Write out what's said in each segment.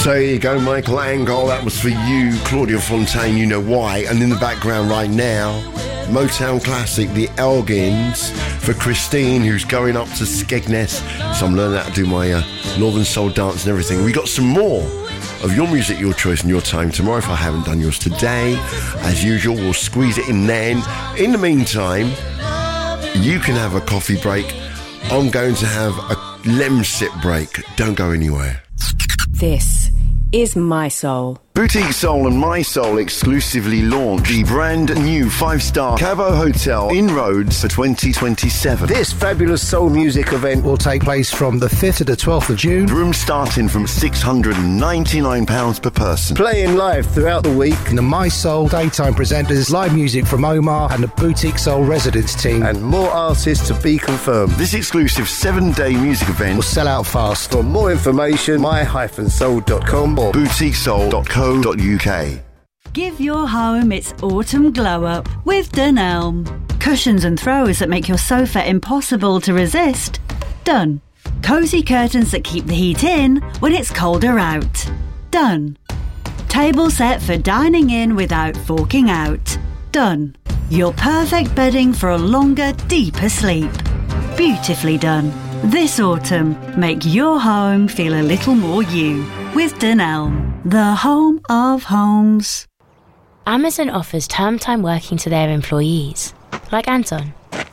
So there you go, Michael Angle. That was for you, Claudia Fontaine, you know why. And in the background right now, Motown classic, The Elgins, for Christine, who's going up to Skegness. So I'm learning how to do my Northern Soul dance and everything. We got some more of your music, your choice and your time tomorrow if I haven't done yours today. As usual, we'll squeeze it in then. In the meantime, you can have a coffee break. I'm going to have a lemon sip break. Don't go anywhere. This is My Soul. Boutique Soul and My Soul exclusively launch the brand new 5-star Cabo Hotel in Rhodes for 2027. This fabulous soul music event will take place from the 5th to the 12th of June. Rooms starting from £699 per person. Playing live throughout the week. And the My Soul daytime presenters, live music from Omar and the Boutique Soul residence team. And more artists to be confirmed. This exclusive 7-day music event will sell out fast. For more information, my-soul.com or boutiquesoul.co.uk. Give your home its autumn glow up with Dunelm. Cushions and throws that make your sofa impossible to resist. Done. Cosy curtains that keep the heat in when it's colder out. Done. Table set for dining in without forking out. Done. Your perfect bedding for a longer, deeper sleep. Beautifully done. This autumn, make your home feel a little more you with Dunelm, the home of homes. Amazon offers term time working to their employees, like Anton,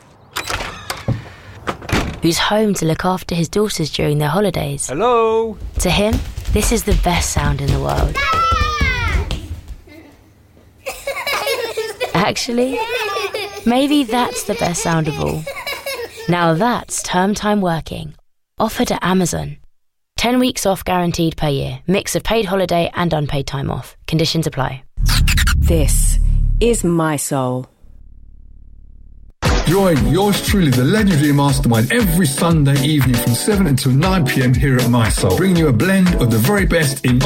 who's home to look after his daughters during their holidays. Hello? To him, this is the best sound in the world. Actually, maybe that's the best sound of all. Now that's term time working, offered at Amazon. 10 weeks off guaranteed per year. Mix of paid holiday and unpaid time off. Conditions apply. This is My Soul. Join yours truly, the legendary Mastermind, every Sunday evening from 7 until 9 p.m. here at My Soul, bringing you a blend of the very best in